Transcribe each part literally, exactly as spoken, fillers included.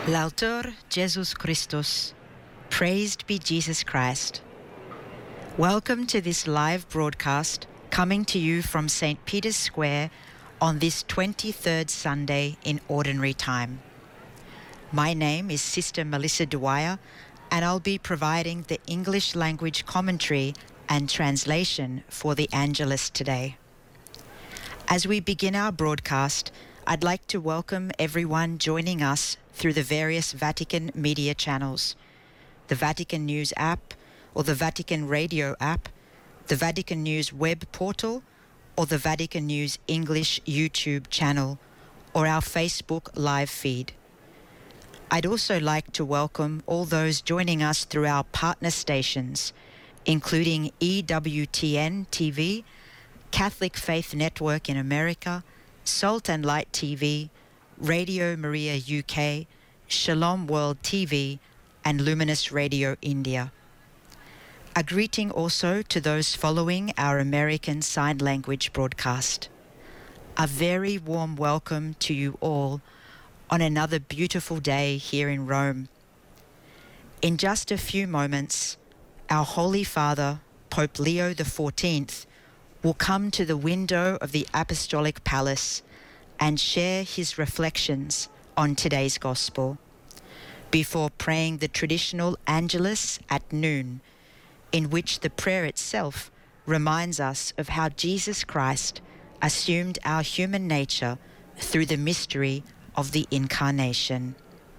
Laudetur Jesus Christus. Praised be Jesus Christ. Welcome to this live broadcast coming to you from Saint Peter's Square on this twenty-third Sunday in Ordinary Time. My name is Sister Melissa Dwyer, and I'll be providing the English language commentary and translation for the Angelus today. As we begin our broadcast, I'd like to welcome everyone joining us through the various Vatican media channels, the Vatican News app or the Vatican Radio app, the Vatican News web portal or the Vatican News English YouTube channel or our Facebook live feed. I'd also like to welcome all those joining us through our partner stations, including E W T N T V, Catholic Faith Network in America, Salt and Light T V, Radio Maria U K, Shalom World T V, and Luminous Radio India. A greeting also to those following our American Sign Language broadcast. A very warm welcome to you all on another beautiful day here in Rome. In just a few moments, our Holy Father, Pope Leo the fourteenth, will come to the window of the Apostolic Palace and share his reflections on today's Gospel, before praying the traditional Angelus at noon, in which the prayer itself reminds us of how Jesus Christ assumed our human nature through the mystery of the Incarnation.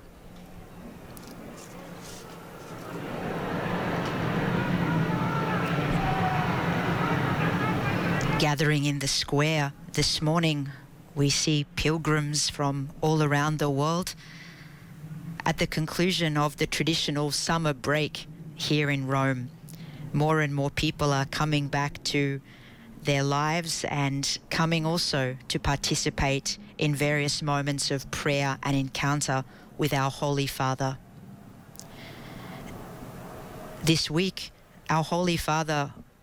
Gathering in the square this morning, we see pilgrims from all around the world. At the conclusion of the traditional summer break here in Rome, more and more people are coming back to their lives and coming also to participate in various moments of prayer and encounter with our Holy Father. This week, our Holy Father